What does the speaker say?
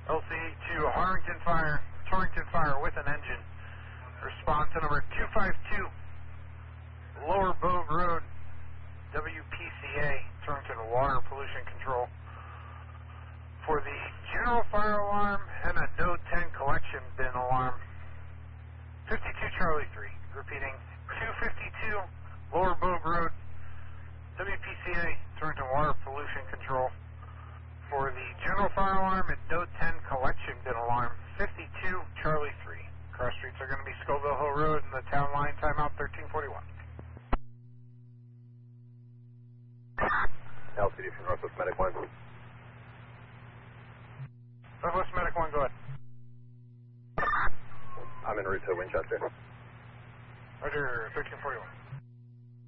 LC to Torrington Fire with an engine. Response to number 252, Lower Bogue Road, WPCA, Torrington Water Pollution Control. For the general fire alarm and a No 10 collection bin alarm. 52 Charlie 3. Repeating, 252 Lower Bogue Road, WPCA, Torrington Water Pollution Control. For the general fire alarm and No 10 collection bin alarm. 52 Charlie 3. Cross streets are going to be Scoville Hill Road and the town line, timeout 1341. LCD from Northwest Medic 1. Northwest Medic 1, go ahead. I'm en route to Winchester. Roger, 1341.